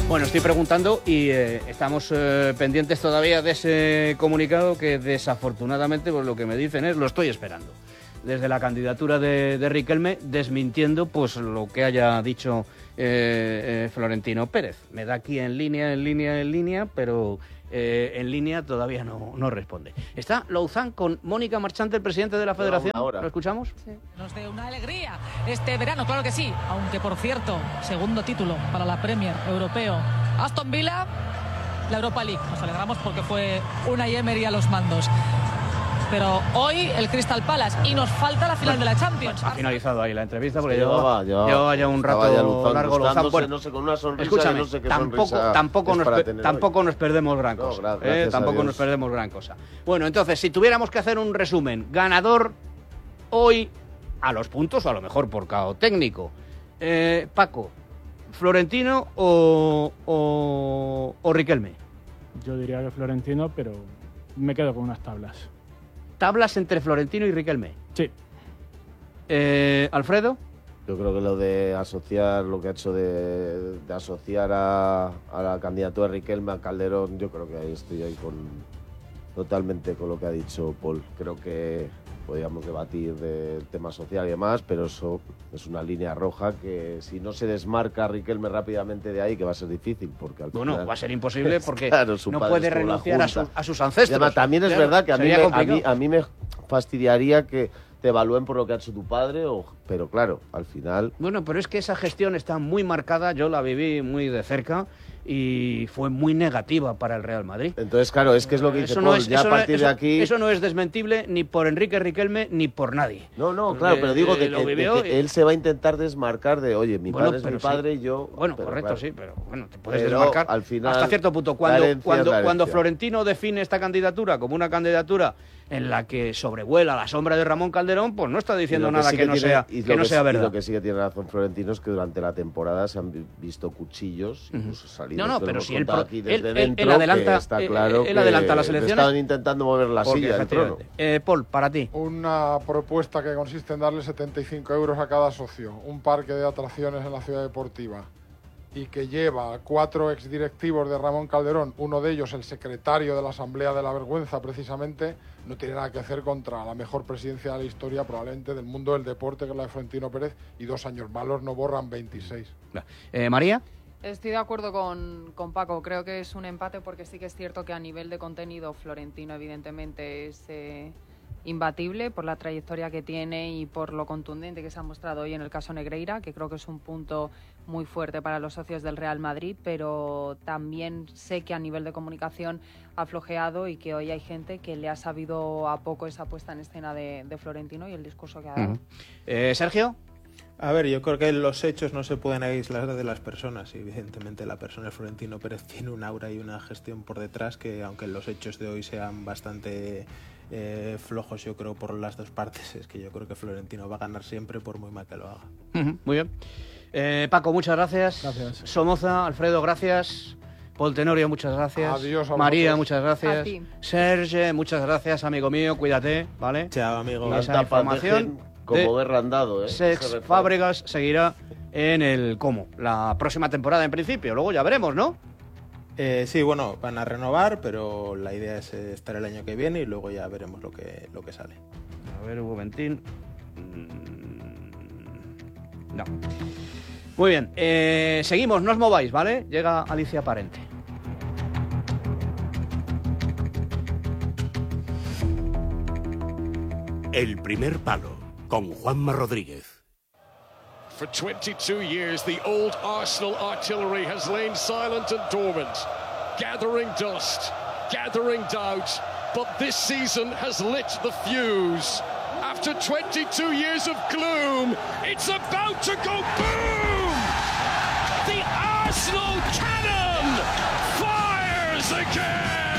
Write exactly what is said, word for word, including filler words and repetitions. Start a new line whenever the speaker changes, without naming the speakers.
Bueno, estoy preguntando y eh, estamos eh, pendientes todavía de ese comunicado que desafortunadamente, pues lo que me dicen es, lo estoy esperando. Desde la candidatura de, de Riquelme, desmintiendo pues lo que haya dicho eh, eh, Florentino Pérez. Me da aquí en línea, en línea, en línea, pero eh, en línea todavía no, no responde. Está Louzán con Mónica Marchante, el presidente de la Federación.
Ahora.
¿Lo escuchamos?
Sí. Nos dé una alegría este verano, claro que sí. Aunque, por cierto, segundo título para la Premier Europeo. Aston Villa, la Europa League. Nos alegramos porque fue Unai Emery a los mandos. Pero hoy el Crystal Palace y nos falta la final
bueno,
de la Champions.
Ha finalizado ahí la entrevista porque
sí,
llevaba, llevaba, llevaba ya un rato
ya Louzán,
largo Louzán. Bueno,
no sé, con una sonrisa,
escúchame,
no sé qué
tampoco, tampoco, nos, pe tampoco
hoy.
nos perdemos gran cosa.
No, gra
eh, tampoco nos perdemos gran cosa. Bueno, entonces, si tuviéramos que hacer un resumen, ganador hoy a los puntos, o a lo mejor por cao técnico, eh, Paco, ¿Florentino o, o, o Riquelme?
Yo diría que Florentino, pero me quedo con unas tablas.
¿Tablas entre Florentino y Riquelme?
Sí.
Eh, ¿Alfredo?
Yo creo que lo de asociar, lo que ha hecho de, de asociar a, a la candidatura de Riquelme a Calderón, yo creo que ahí estoy ahí con totalmente con lo que ha dicho Paul. Creo que podríamos debatir del tema social y demás, pero eso es una línea roja que si no se desmarca Riquelme rápidamente de ahí, que va a ser difícil, porque al
bueno,
final,
va a ser imposible porque
claro,
no puede renunciar a, su, a sus ancestros.
Además, también es
claro,
verdad que a mí, me, a, mí, a mí me fastidiaría que te evalúen por lo que ha hecho tu padre, o, pero claro, al final...
Bueno, pero es que esa gestión está muy marcada, yo la viví muy de cerca y fue muy negativa para el Real Madrid.
Entonces, claro, es que es lo que dice
eso
Paul,
no es,
ya a partir
eso,
de aquí...
Eso no es desmentible ni por Enrique Riquelme ni por nadie.
No, no, claro, pero digo de que, de que
y...
él se va a intentar desmarcar de, oye, mi
bueno,
padre es mi padre
sí.
y yo...
Bueno,
pero,
correcto,
claro.
sí, pero bueno, te puedes
pero
desmarcar
al final,
hasta cierto punto. Cuando, cuando,
es
cuando Florentino define esta candidatura como una candidatura en la que sobrevuela la sombra de Ramón Calderón, pues no está diciendo nada que, que, no, tiene, sea, que no
que
sea verdad.
Y lo que sí que tiene razón Florentino es que durante la temporada se han visto cuchillos, uh-huh. incluso salidos.
No, no, pero si él,
aquí desde
él,
dentro,
él adelanta,
está claro
él, él adelanta las elecciones.
Estaban intentando mover la
porque,
silla del trono.
Eh, Paul, para ti.
Una propuesta que consiste en darle setenta y cinco euros a cada socio, un parque de atracciones en la ciudad deportiva, y que lleva a cuatro exdirectivos de Ramón Calderón, uno de ellos el secretario de la Asamblea de la Vergüenza, precisamente, no tiene nada que hacer contra la mejor presidencia de la historia, probablemente, del mundo del deporte, que es la de Florentino Pérez, y dos años malos no borran veintiséis.
Eh, María.
Estoy de acuerdo con, con Paco, creo que es un empate porque sí que es cierto que a nivel de contenido Florentino evidentemente es eh, imbatible por la trayectoria que tiene y por lo contundente que se ha mostrado hoy en el caso Negreira, que creo que es un punto muy fuerte para los socios del Real Madrid, pero también sé que a nivel de comunicación ha flojeado y que hoy hay gente que le ha sabido a poco esa puesta en escena de, de Florentino y el discurso que ha dado.
Uh-huh. eh, Sergio.
A ver, yo creo que los hechos no se pueden aislar de las personas. Y evidentemente la persona de Florentino Pérez tiene un aura y una gestión por detrás que, aunque los hechos de hoy sean bastante eh, flojos, yo creo, por las dos partes, es que yo creo que Florentino va a ganar siempre por muy mal que lo haga.
Uh-huh, muy bien. Eh, Paco, muchas gracias.
Gracias.
Somoza, Alfredo, gracias. Paul Tenorio, muchas gracias.
Adiós.
María, muchas gracias.
A ti.
Serge, muchas gracias, amigo mío. Cuídate, ¿vale?
Chao, amigo.
Y esa información
como guerra andado, ¿eh?
Sex Fábregas seguirá en el Como la próxima temporada en principio. Luego ya veremos, ¿no?
Eh, sí, bueno, van a renovar, pero la idea es estar el año que viene y luego ya veremos lo que, lo que sale.
A ver, un momentín. No. Muy bien, eh, seguimos, no os mováis, ¿vale? Llega Alicia Parente.
El primer palo, con Juanma Rodríguez.
For twenty-two years, the old Arsenal artillery has lain silent and dormant, gathering dust, gathering doubt, but this season has lit the fuse. After twenty-two years of gloom, it's about to go boom! The Arsenal cannon fires again!